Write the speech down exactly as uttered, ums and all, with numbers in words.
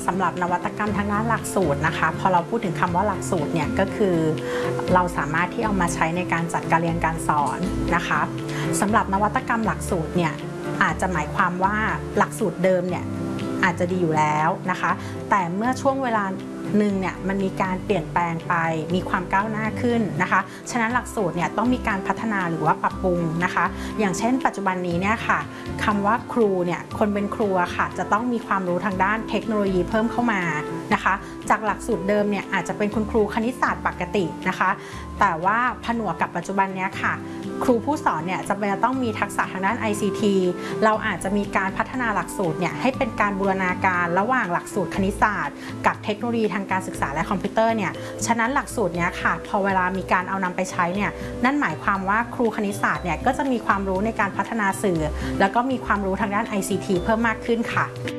สำหรับนวัตกรรมทางด้านหลักสูตรนะคะพอเราพูดถึงคำว่าหลักสูตรเนี่ยก็คือเราสามารถที่เอามาใช้ในการจัดการเรียนการสอนนะคะสำหรับนวัตกรรมหลักสูตรเนี่ยอาจจะหมายความว่าหลักสูตรเดิมเนี่ยอาจจะดีอยู่แล้วนะคะแต่เมื่อช่วงเวลาหนึ่งเนี่ยมันมีการเปลี่ยนแปลงไปมีความก้าวหน้าขึ้นนะคะฉะนั้นหลักสูตรเนี่ยต้องมีการพัฒนาหรือว่าปรับปรุงนะคะอย่างเช่นปัจจุบันนี้เนี่ยค่ะคำว่าครูเนี่ยคนเป็นครูค่ะจะต้องมีความรู้ทางด้านเทคโนโลยีเพิ่มเข้ามานะคะจากหลักสูตรเดิมเนี่ยอาจจะเป็นคุณครูคณิตศาสตร์ปกตินะคะแต่ว่าผนวกกับปัจจุบันเนี้ยค่ะครูผู้สอนเนี่ยจะเป็นต้องมีทักษะทางด้าน ไอ ซี ที เราอาจจะมีการพัฒนาหลักสูตรเนี่ยให้เป็นการบูรณาการระหว่างหลักสูตรคณิตศาสตร์กับเทคโนโลยีทางการศึกษาและคอมพิวเตอร์เนี่ยฉะนั้นหลักสูตรเนี้ยค่ะพอเวลามีการเอานำไปใช้เนี่ยนั่นหมายความว่าครูคณิตศาสตร์เนี่ยก็จะมีความรู้ในการพัฒนาสื่อแล้วก็มีความรู้ทางด้าน ไอ ซี ที เพิ่มมากขึ้นค่ะ